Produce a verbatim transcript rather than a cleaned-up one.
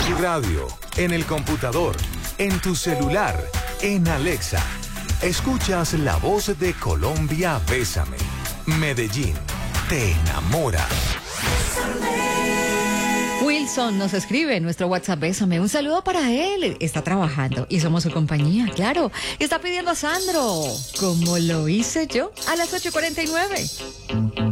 tu radio, en el computador, en tu celular, en Alexa. Escuchas la voz de Colombia, Bésame. Medellín, te enamora. Wilson nos escribe en nuestro WhatsApp, Bésame. Un saludo para él. Está trabajando y somos su compañía, claro. Y está pidiendo a Sandro, como lo hice yo, a las ocho cuarenta y nueve.